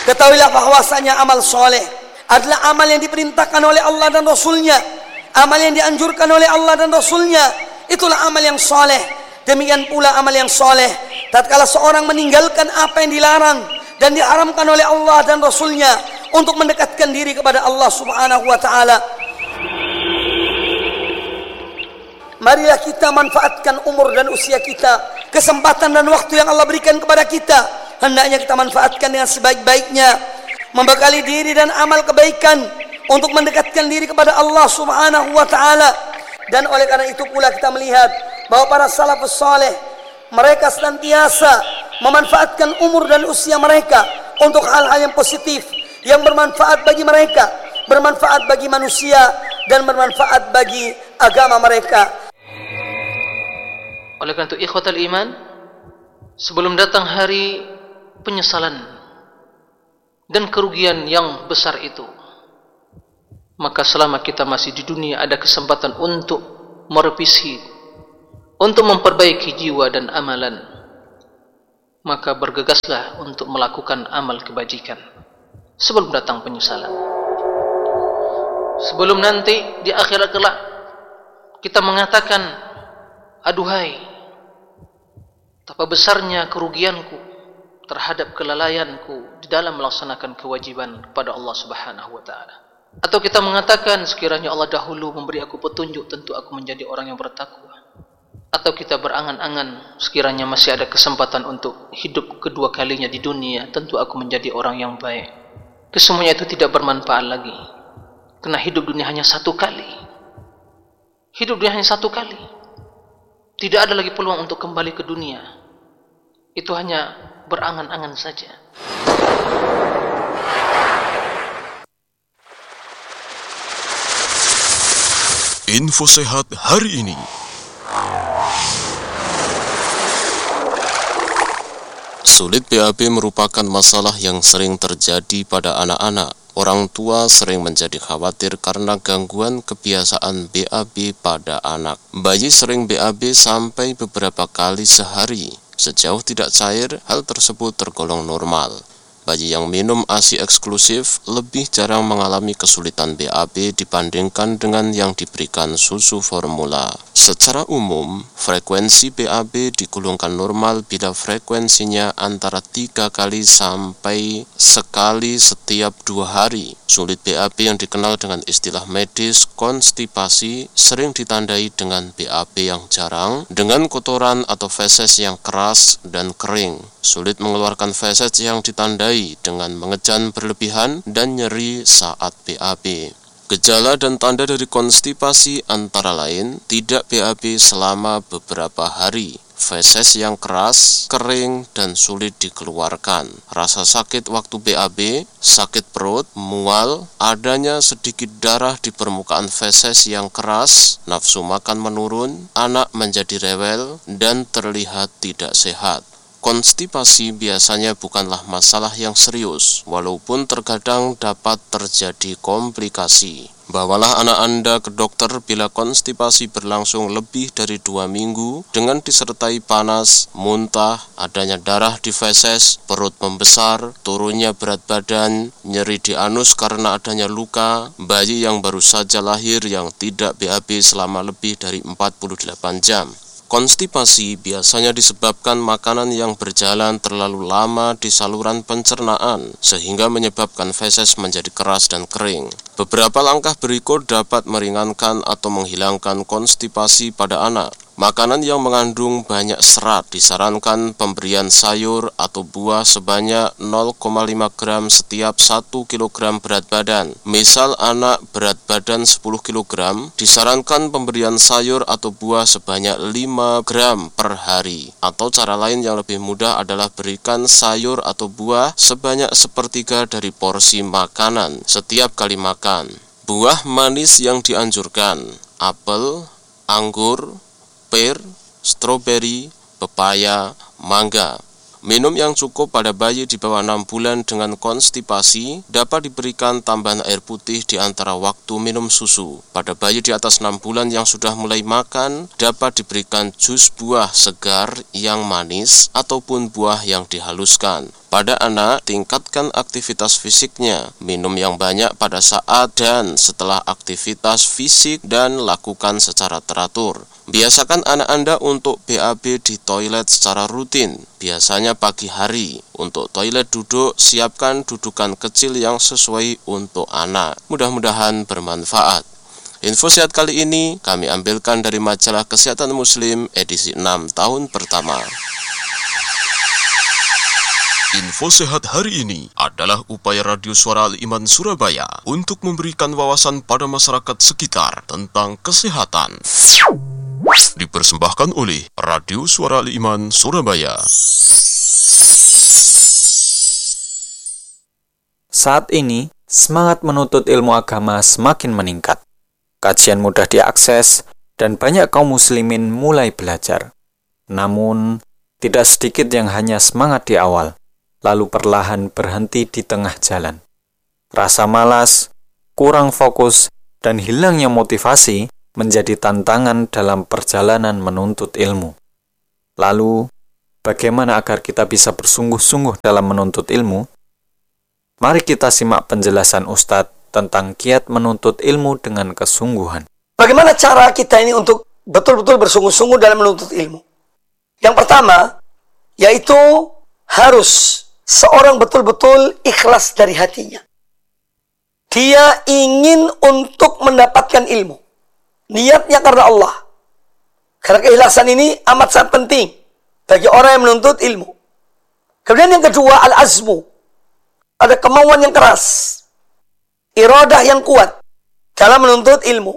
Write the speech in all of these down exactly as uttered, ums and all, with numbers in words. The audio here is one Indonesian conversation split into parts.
Ketahuilah bahwasanya amal soleh adalah amal yang diperintahkan oleh Allah dan Rasulnya, amal yang dianjurkan oleh Allah dan Rasulnya. Itulah amal yang soleh. Demikian pula amal yang soleh tatkala seorang meninggalkan apa yang dilarang dan diharamkan oleh Allah dan Rasulnya untuk mendekatkan diri kepada Allah Subhanahu wa ta'ala. Marilah kita manfaatkan umur dan usia kita, kesempatan dan waktu yang Allah berikan kepada kita. Hendaknya kita manfaatkan dengan sebaik-baiknya, membekali diri dan amal kebaikan untuk mendekatkan diri kepada Allah Subhanahu wa ta'ala. Dan oleh karena itu pula kita melihat bahwa para salafus saleh mereka senantiasa memanfaatkan umur dan usia mereka untuk hal-hal yang positif, yang bermanfaat bagi mereka, bermanfaat bagi manusia, dan bermanfaat bagi agama mereka. Oleh karena itu ikhwatal iman, sebelum datang hari penyesalan dan kerugian yang besar itu, maka selama kita masih di dunia ada kesempatan untuk merevisi, untuk memperbaiki jiwa dan amalan. Maka bergegaslah untuk melakukan amal kebajikan sebelum datang penyesalan. Sebelum nanti di akhirat kelak kita mengatakan, aduhai, betapa besarnya kerugianku terhadap kelalaianku di dalam melaksanakan kewajiban kepada Allah Subhanahu wa ta'ala. Atau kita mengatakan, sekiranya Allah dahulu memberi aku petunjuk, tentu aku menjadi orang yang bertakwa. Atau kita berangan-angan, sekiranya masih ada kesempatan untuk hidup kedua kalinya di dunia, tentu aku menjadi orang yang baik. Kesemuanya itu tidak bermanfaat lagi, karena hidup dunia hanya satu kali. Hidup dunia hanya satu kali. Tidak ada lagi peluang untuk kembali ke dunia. Itu hanya berangan-angan saja. Info sehat hari ini. Sulit B A B merupakan masalah yang sering terjadi pada anak-anak. Orang tua sering menjadi khawatir karena gangguan kebiasaan B A B pada anak. Bayi sering B A B sampai beberapa kali sehari. Sejauh tidak cair, hal tersebut tergolong normal. Bayi yang minum ASI eksklusif lebih jarang mengalami kesulitan B A B dibandingkan dengan yang diberikan susu formula. Secara umum, frekuensi B A B digolongkan normal bila frekuensinya antara tiga kali sampai sekali setiap dua hari. Sulit B A B yang dikenal dengan istilah medis konstipasi sering ditandai dengan B A B yang jarang, dengan kotoran atau feses yang keras dan kering. Sulit mengeluarkan feses yang ditandai dengan mengejan berlebihan dan nyeri saat B A B. Gejala dan tanda dari konstipasi antara lain tidak B A B selama beberapa hari, feses yang keras, kering, dan sulit dikeluarkan, rasa sakit waktu B A B, sakit perut, mual, adanya sedikit darah di permukaan feses yang keras, nafsu makan menurun, anak menjadi rewel, dan terlihat tidak sehat. Konstipasi biasanya bukanlah masalah yang serius, walaupun terkadang dapat terjadi komplikasi. Bawalah anak Anda ke dokter bila konstipasi berlangsung lebih dari dua minggu dengan disertai panas, muntah, adanya darah di feses, perut membesar, turunnya berat badan, nyeri di anus karena adanya luka, bayi yang baru saja lahir yang tidak B A B selama lebih dari empat puluh delapan jam. Konstipasi biasanya disebabkan makanan yang berjalan terlalu lama di saluran pencernaan sehingga menyebabkan feses menjadi keras dan kering. Beberapa langkah berikut dapat meringankan atau menghilangkan konstipasi pada anak. Makanan yang mengandung banyak serat disarankan pemberian sayur atau buah sebanyak nol koma lima gram setiap satu kilogram berat badan. Misal anak berat badan sepuluh kilogram, disarankan pemberian sayur atau buah sebanyak lima gram per hari. Atau cara lain yang lebih mudah adalah berikan sayur atau buah sebanyak sepertiga dari porsi makanan setiap kali makan. Buah manis yang dianjurkan: apel, anggur, pir, stroberi, pepaya, mangga. Minum yang cukup pada bayi di bawah enam bulan dengan konstipasi dapat diberikan tambahan air putih di antara waktu minum susu. Pada bayi di atas enam bulan yang sudah mulai makan dapat diberikan jus buah segar yang manis ataupun buah yang dihaluskan. Pada anak, tingkatkan aktivitas fisiknya, minum yang banyak pada saat dan setelah aktivitas fisik dan lakukan secara teratur. Biasakan anak Anda untuk B A B di toilet secara rutin, biasanya pagi hari. Untuk toilet duduk, siapkan dudukan kecil yang sesuai untuk anak. Mudah-mudahan bermanfaat. Info sehat kali ini kami ambilkan dari majalah Kesehatan Muslim edisi enam tahun pertama. Info sehat hari ini adalah upaya Radio Suara Al-Iman Surabaya untuk memberikan wawasan pada masyarakat sekitar tentang kesehatan. Dipersembahkan oleh Radio Suara Al-Iman Surabaya. Saat ini, semangat menuntut ilmu agama semakin meningkat. Kajian mudah diakses dan banyak kaum muslimin mulai belajar. Namun, tidak sedikit yang hanya semangat di awal, lalu perlahan berhenti di tengah jalan. Rasa malas, kurang fokus, dan hilangnya motivasi menjadi tantangan dalam perjalanan menuntut ilmu. Lalu, bagaimana agar kita bisa bersungguh-sungguh dalam menuntut ilmu? Mari kita simak penjelasan Ustadz tentang kiat menuntut ilmu dengan kesungguhan. Bagaimana cara kita ini untuk betul-betul bersungguh-sungguh dalam menuntut ilmu? Yang pertama, yaitu harus seorang betul-betul ikhlas dari hatinya. Dia ingin untuk mendapatkan ilmu. Niatnya karena Allah. Karena keikhlasan ini amat sangat penting bagi orang yang menuntut ilmu. Kemudian yang kedua, al-azmu. Ada kemauan yang keras. Iradah yang kuat dalam menuntut ilmu.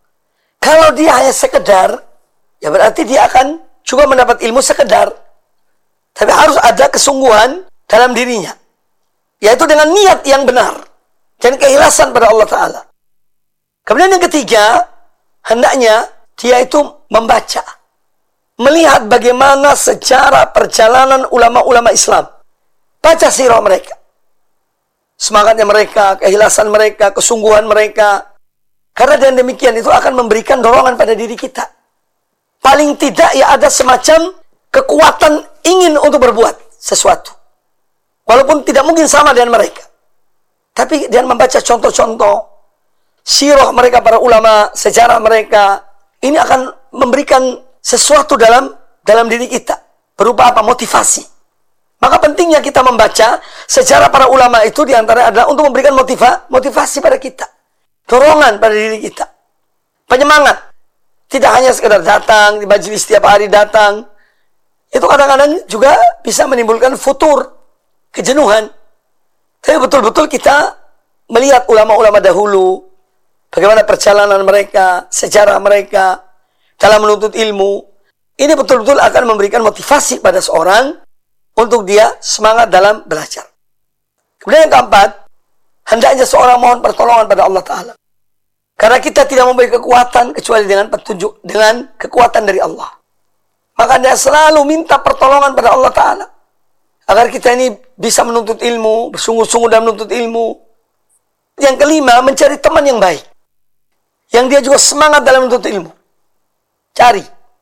Kalau dia hanya sekedar, ya berarti dia akan juga mendapat ilmu sekedar. Tapi harus ada kesungguhan dalam dirinya, yaitu dengan niat yang benar dan keikhlasan pada Allah Ta'ala. Kemudian yang ketiga, hendaknya dia itu membaca, melihat bagaimana sejarah perjalanan ulama-ulama Islam. Baca sirah mereka, semangatnya mereka, keikhlasan mereka, kesungguhan mereka. Karena dengan demikian itu akan memberikan dorongan pada diri kita. Paling tidak ya ada semacam kekuatan ingin untuk berbuat sesuatu. Walaupun tidak mungkin sama dengan mereka. Tapi dengan membaca contoh-contoh sirah mereka, para ulama, sejarah mereka, ini akan memberikan sesuatu dalam dalam diri kita. Berupa apa? Motivasi. Maka pentingnya kita membaca sejarah para ulama itu diantara adalah untuk memberikan motiva, motivasi pada kita. Dorongan pada diri kita. Penyemangat. Tidak hanya sekedar datang, di majelis setiap hari datang. Itu kadang-kadang juga bisa menimbulkan futur, kejenuhan. Tapi betul-betul kita melihat ulama-ulama dahulu, bagaimana perjalanan mereka, sejarah mereka dalam menuntut ilmu. Ini betul-betul akan memberikan motivasi pada seorang untuk dia semangat dalam belajar. Kemudian yang keempat, hendaknya seorang mohon pertolongan pada Allah Ta'ala. Karena kita tidak memiliki kekuatan kecuali dengan petunjuk, dengan kekuatan dari Allah. Maka dia selalu minta pertolongan pada Allah Ta'ala. Agar kita ini bisa menuntut ilmu, bersungguh-sungguh dalam menuntut ilmu. Yang kelima, mencari teman yang baik. Yang dia juga semangat dalam menuntut ilmu. Cari.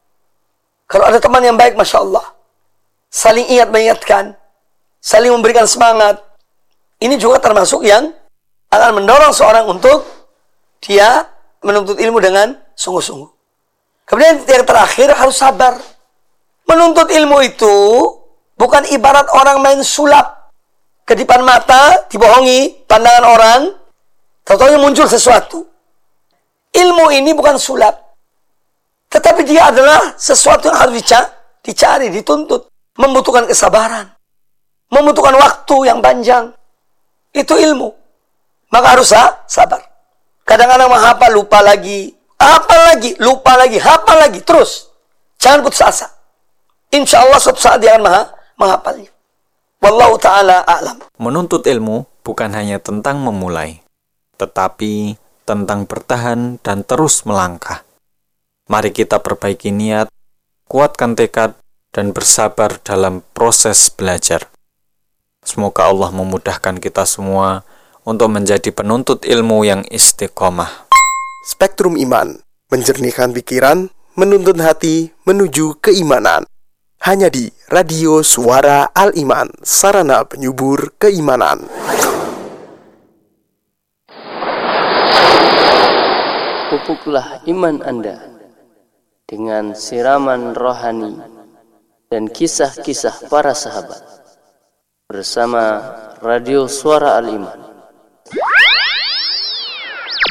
Kalau ada teman yang baik, Masya Allah. Saling ingat mengingatkan. Saling memberikan semangat. Ini juga termasuk yang akan mendorong seorang untuk dia menuntut ilmu dengan sungguh-sungguh. Kemudian yang terakhir, harus sabar. Menuntut ilmu itu bukan ibarat orang main sulap. Kedipan mata, dibohongi pandangan orang, tahu-tahu muncul sesuatu. Ilmu ini bukan sulap. Tetapi dia adalah sesuatu yang harus dicari, dituntut. Membutuhkan kesabaran. Membutuhkan waktu yang panjang. Itu ilmu. Maka harus sabar. Kadang-kadang menghafal, lupa lagi. Hafal lagi, lupa lagi, hafal lagi. Terus. Jangan putus asa. Insya Allah suatu saat dia akan menghafalnya. Wallahu ta'ala a'lam. Menuntut ilmu bukan hanya tentang memulai, tetapi tentang bertahan dan terus melangkah. Mari kita perbaiki niat, kuatkan tekad, dan bersabar dalam proses belajar. Semoga Allah memudahkan kita semua untuk menjadi penuntut ilmu yang istiqomah. Spektrum Iman, menjernihkan pikiran, menuntun hati menuju keimanan. hanya di Radio Suara Al-Iman, sarana penyubur keimanan. Pupuklah iman Anda dengan siraman rohani dan kisah-kisah para sahabat bersama Radio Suara Al-Iman.